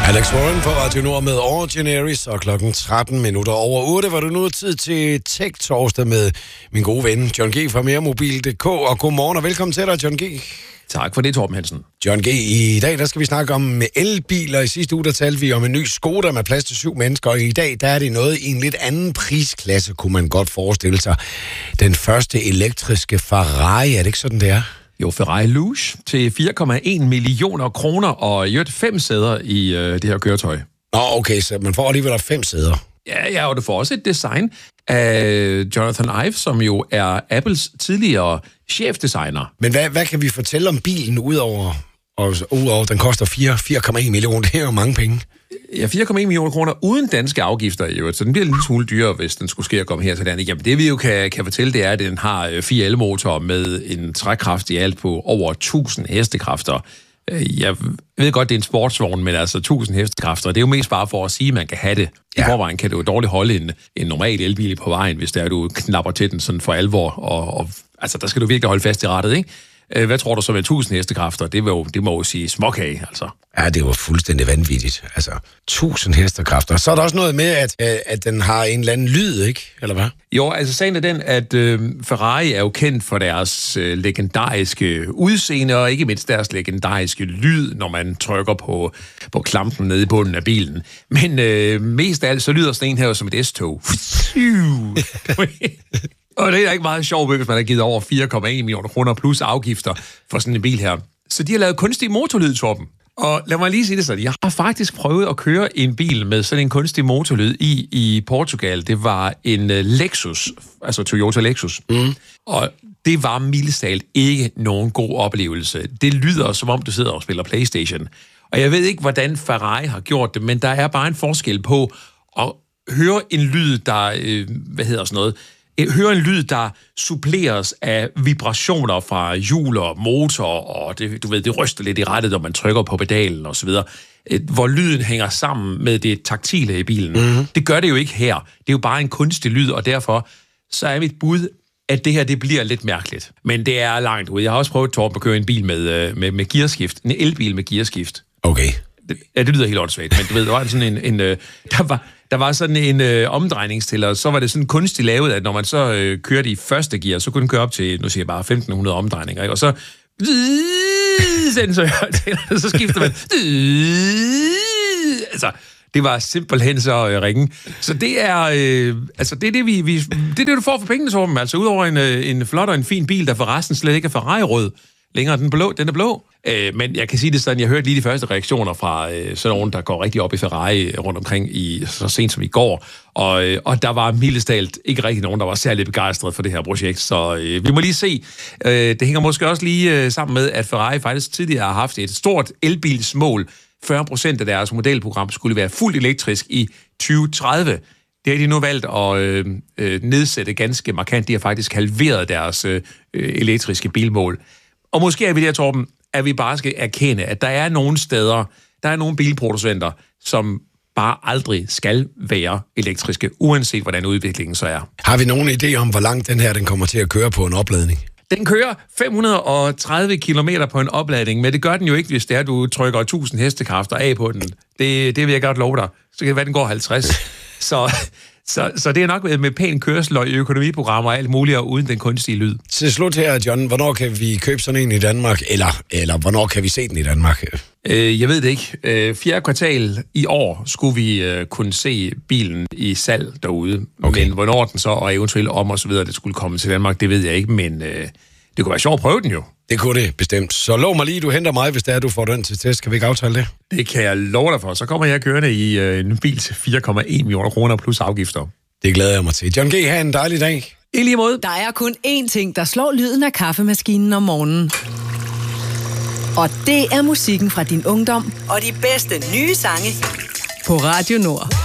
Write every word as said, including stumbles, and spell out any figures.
Alex Warren på Radio Nord med Ordinaries, og klokken tretten minutter over otte var det nu tid til Tech Torsdag med min gode ven John G. fra meremobil punktum d k. Og godmorgen og velkommen til dig, John G. Tak for det, Torben Hansen. John G. I dag der skal vi snakke om elbiler. I sidste uge der talte vi om en ny Skoda med plads til syv mennesker, og i dag der er det noget i en lidt anden prisklasse, kunne man godt forestille sig. Den første elektriske Ferrari, er det ikke sådan, det er? Jo, Ferrari Luge til fire komma en millioner kroner, og i øvrigt fem sæder i øh, det her køretøj. Nå, okay, så man får alligevel fem sæder. Ja, ja, og det får også et design af Jonathan Ive, som jo er Apples tidligere chefdesigner. Men hvad, hvad kan vi fortælle om bilen, udover, og, udover den koster fire komma en millioner? Det er jo mange penge. Ja, fire komma en millioner kroner uden danske afgifter i øvrigt, så den bliver en lille smule dyrere, hvis den skulle ske at komme her til landet. Jamen, det vi jo kan, kan fortælle, det er, at den har fire elmotorer med en trækkraft i alt på over tusind hestekræfter. Jeg ved godt, det er en sportsvogn, men altså tusind hestekræfter, det er jo mest bare for at sige, at man kan have det. I ja. forvejen kan det jo dårligt holde en, en normal elbil på vejen, hvis der du knapper til den sådan for alvor, og, og altså, der skal du virkelig holde fast i rattet, ikke? Hvad tror du så med tusind hestekræfter? Det, jo, det må jo sige småkage, altså. Ja, det var fuldstændig vanvittigt. Altså, tusind hestekræfter. Så er der også noget med, at, at den har en eller anden lyd, ikke? Eller hvad? Jo, altså sagen er den, at øh, Ferrari er jo kendt for deres øh, legendariske udseende, og ikke mindst deres legendariske lyd, når man trykker på, på klampen nede i bunden af bilen. Men øh, mest af alt, så lyder sådan en her jo som et S-tog. Og det er ikke meget sjovt, hvis man har givet over fire komma en millioner kroner plus afgifter for sådan en bil her. Så de har lavet kunstig motorlyd, Torben. Og lad mig lige sige det sådan. Jeg har faktisk prøvet at køre en bil med sådan en kunstig motorlyd i, i Portugal. Det var en Lexus, altså Toyota Lexus. Mm. Og det var mildest talt ikke nogen god oplevelse. Det lyder, som om du sidder og spiller PlayStation. Og jeg ved ikke, hvordan Ferrari har gjort det, men der er bare en forskel på at høre en lyd, der, øh, hvad hedder sådan noget, høre en lyd, der suppleres af vibrationer fra hjul og motor, og det, du ved, det ryster lidt i rettet, når man trykker på pedalen og så videre, hvor lyden hænger sammen med det taktile i bilen. Mm-hmm. Det gør det jo ikke her. Det er jo bare en kunstig lyd, og derfor så er mit bud, at det her, det bliver lidt mærkeligt. Men det er langt ude. Jeg har også prøvet, Torben, at køre en bil med, med, med gearskift. En elbil med gearskift. Okay. Det, ja, det lyder helt åndssvagt, men du ved, der var sådan en... en der var Der var sådan en øh, omdrejningstiller, så var det sådan kunstigt lavet, at når man så øh, kørte i første gear, så kunne den køre op til, nu siger jeg bare, femten hundrede omdrejninger, ikke? Og så... så, så skifter man... Altså, det var simpelthen så øh, ringe. Så det er, øh, altså, det er det, vi, vi, det er det, du får for pengene, Torben. Altså, udover en, øh, en flot og en fin bil, der forresten slet ikke er Ferrari-rød længere, den, blå, den er blå. Øh, men jeg kan sige det sådan, jeg hørte lige de første reaktioner fra øh, sådan nogen, der går rigtig op i Ferrari rundt omkring i, så sent som i går. Og, øh, og der var mildest talt ikke rigtig nogen, der var særlig begejstret for det her projekt. Så øh, vi må lige se. Øh, det hænger måske også lige øh, sammen med, at Ferrari faktisk tidligere har haft et stort elbilsmål. fyrre procent af deres modelprogram skulle være fuldt elektrisk i tyve tredive. Det har de nu valgt at øh, øh, nedsætte ganske markant. De har faktisk halveret deres øh, elektriske bilmål. Og måske er vi der, Torben, at vi bare skal erkende, at der er nogle steder, der er nogle bilproducenter, som bare aldrig skal være elektriske, uanset hvordan udviklingen så er. Har vi nogen idé om, hvor langt den her den kommer til at køre på en opladning? Den kører fem hundrede og tredive kilometer på en opladning, men det gør den jo ikke, hvis det er, du trykker tusind hestekræfter af på den. Det, det vil jeg godt love dig. Så kan det være, den går halvtreds. så... Så, så det er nok med, med pæn kørsel og økonomiprogrammer og alt muligt, og uden den kunstige lyd. Til slut her, John, hvornår kan vi købe sådan en i Danmark? Eller, eller hvornår kan vi se den i Danmark? Øh, jeg ved det ikke. Øh, fjerde kvartal i år skulle vi øh, kunne se bilen i salg derude. Okay. Men hvornår den så, og eventuelt om og så videre, det skulle komme til Danmark, det ved jeg ikke. Men øh, det kunne være sjovt at prøve den jo. Det kunne det, bestemt. Så lov mig lige, du henter mig, hvis det er, du får den til test. Kan vi ikke aftale det? Det kan jeg love dig for. Så kommer jeg kørende i øh, en bil til fire komma en millioner kroner plus afgifter. Det glæder jeg mig til. John G., have en dejlig dag. I lige måde. Der er kun én ting, der slår lyden af kaffemaskinen om morgenen. Og det er musikken fra din ungdom og de bedste nye sange på Radio Nord.